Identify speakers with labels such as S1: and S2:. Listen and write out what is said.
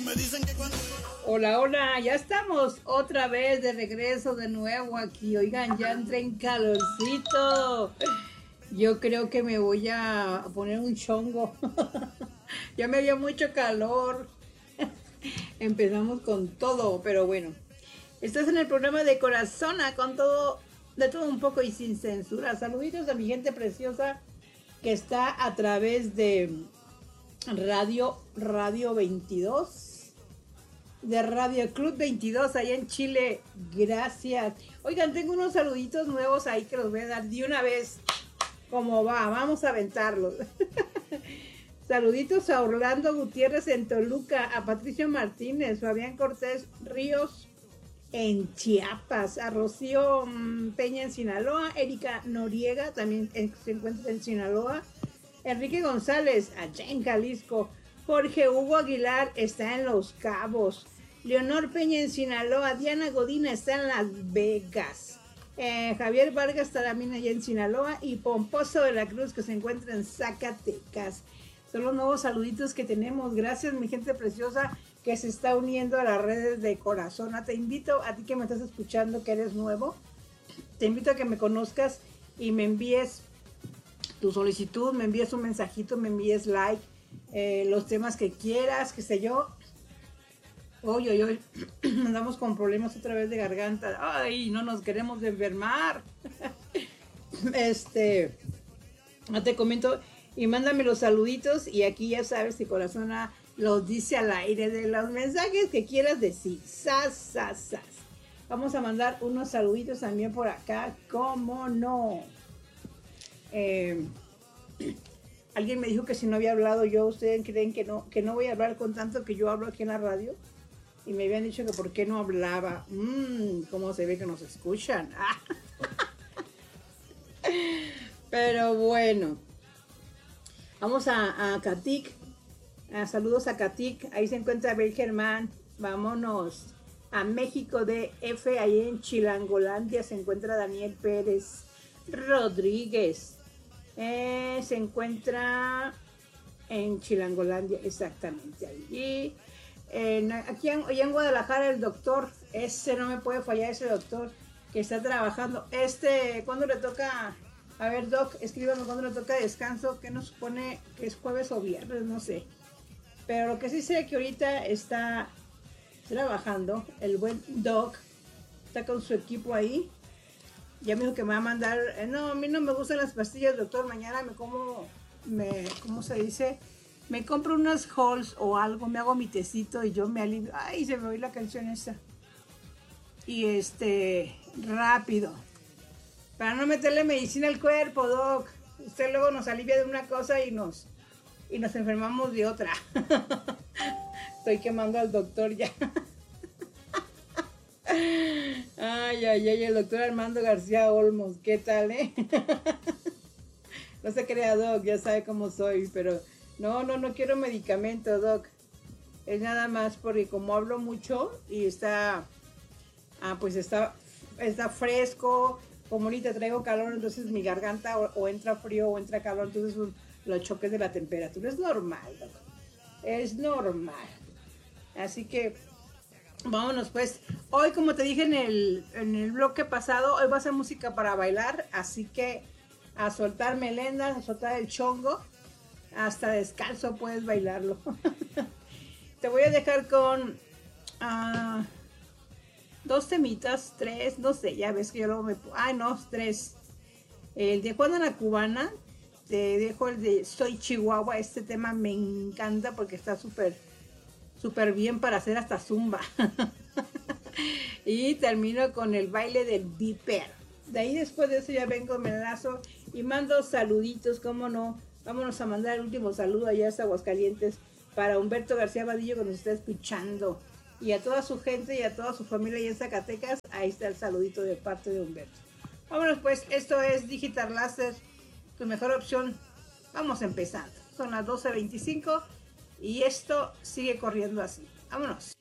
S1: Hola, hola, ya estamos otra vez de regreso de nuevo aquí. Oigan, ya entré en calorcito. Yo creo que me voy a poner un chongo. Ya me dio mucho calor. Empezamos con todo, pero bueno. Estás en el programa de Corazona con todo, de todo un poco y sin censura. Saluditos a mi gente preciosa que está a través de Radio 22. De Radio Club 22 allá en Chile. Gracias. Oigan, tengo unos saluditos nuevos ahí que los voy a dar de una vez. ¿Cómo va? Vamos a aventarlos. Saluditos a Orlando Gutiérrez en Toluca, a Patricio Martínez, Fabián Cortés Ríos en Chiapas, a Rocío Peña en Sinaloa, Erika Noriega también se encuentra en Sinaloa, Enrique González allá en Jalisco, Jorge Hugo Aguilar está en Los Cabos, Leonor Peña en Sinaloa, Diana Godina está en Las Vegas, Javier Vargas está también allá en Sinaloa y Pomposo de la Cruz que se encuentra en Zacatecas. Son los nuevos saluditos que tenemos. Gracias, mi gente preciosa que se está uniendo a las redes de Corazona. Te invito a ti que me estás escuchando, que eres nuevo, te invito a que me conozcas y me envíes tu solicitud, me envíes un mensajito, me envíes like, los temas que quieras, qué sé yo. Hoy andamos con problemas otra vez de garganta. Ay, no nos queremos enfermar. No te comento. Y mándame los saluditos y aquí ya sabes que Corazona los dice al aire de los mensajes que quieras decir. Sas. Vamos a mandar unos saluditos también por acá. ¿Cómo no? Alguien me dijo que si no había hablado yo, ¿ustedes creen que no voy a hablar con tanto que yo hablo aquí en la radio? Y me habían dicho que por qué no hablaba. ¿Cómo se ve que nos escuchan? Pero bueno. Vamos a Catic, saludos a Catic, ahí se encuentra Abel Germán, vámonos a México DF, ahí en Chilangolandia se encuentra Daniel Pérez Rodríguez, se encuentra en Chilangolandia, exactamente ahí. Y aquí en Guadalajara el doctor, ese no me puede fallar, ese doctor que está trabajando, ¿cuándo le toca? A ver, Doc, escríbame cuando le toca descanso, que nos supone que es jueves o viernes, no sé. Pero lo que sí sé es que ahorita está trabajando, el buen Doc, está con su equipo ahí. Ya me dijo que me va a mandar, no, a mí no me gustan las pastillas, doctor, mañana ¿cómo se dice? Me compro unas Halls o algo, me hago mi tecito y yo me alivio. Ay, se me oye la canción esa. Y rápido. Para no meterle medicina al cuerpo, Doc. Usted luego nos alivia de una cosa y nos enfermamos de otra. Estoy quemando al doctor ya. Ay, el doctor Armando García Olmos. ¿Qué tal, No se crea, Doc, ya sabe cómo soy, pero no quiero medicamento, Doc. Es nada más porque como hablo mucho y está fresco. Como ahorita traigo calor, entonces mi garganta o entra frío o entra calor, entonces los choques de la temperatura. Es normal, ¿no? Es normal. Así que vámonos pues. Hoy, como te dije en el bloque pasado, hoy va a ser música para bailar, así que a soltar melendas, a soltar el chongo, hasta descalzo puedes bailarlo. Te voy a dejar con... 2 temitas, 3, no sé, ya ves que yo luego 3. El de Juana la Cubana, te dejo el de Soy Chihuahua, este tema me encanta porque está súper bien para hacer hasta zumba. Y termino con el baile del Viper. De ahí después de eso ya vengo, me enlazo y mando saluditos, cómo no. Vámonos a mandar el último saludo allá hasta Aguascalientes para Humberto García Vadillo que nos está escuchando. Y a toda su gente y a toda su familia allá en Zacatecas, ahí está el saludito de parte de Humberto. Vámonos pues, esto es Digital Láser, tu mejor opción. Vamos empezando. Son las 12:25 y esto sigue corriendo así. Vámonos.